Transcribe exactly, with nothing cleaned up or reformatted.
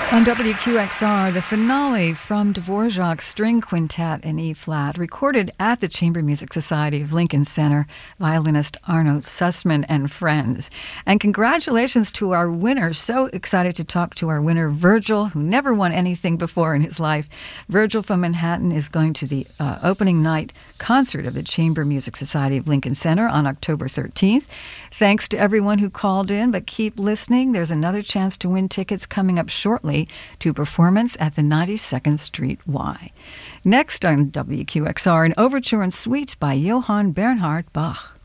On W Q X R, the finale from Dvorak's String Quintet in E-flat, recorded at the Chamber Music Society of Lincoln Center, violinist Arno Sussman and friends. And congratulations to our winner. So excited to talk to our winner, Virgil, who never won anything before in his life. Virgil from Manhattan is going to the uh, opening night concert of the Chamber Music Society of Lincoln Center on October thirteenth. Thanks to everyone who called in, but keep listening. There's another chance to win tickets coming up shortly to performance at the ninety-second Street Y. Next on W Q X R, an overture and suite by Johann Bernhard Bach.